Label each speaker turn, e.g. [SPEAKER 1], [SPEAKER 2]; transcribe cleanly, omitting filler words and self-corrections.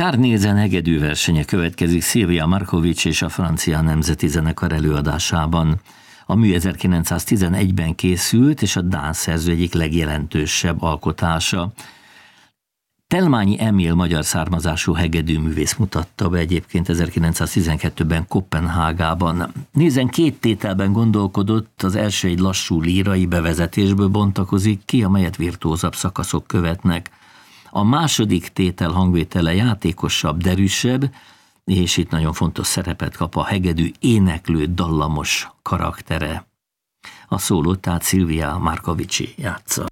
[SPEAKER 1] Carl Nielsen hegedű versenye következik Silvia Markovics és a Francia Nemzeti Zenekar előadásában. A mű 1911-ben készült, és a dán szerző egyik legjelentősebb alkotása. Telmányi Emil magyar származású hegedűművész mutatta be egyébként 1912-ben Koppenhágában. Nielsen 2 tételben gondolkodott, az első egy lassú lírai bevezetésből bontakozik ki, amelyet virtuózabb szakaszok követnek. A második tétel hangvétele játékosabb, derűsebb, és itt nagyon fontos szerepet kap a hegedű éneklő, dallamos karaktere. A szólót tehát Silvia Markovicsi játsza.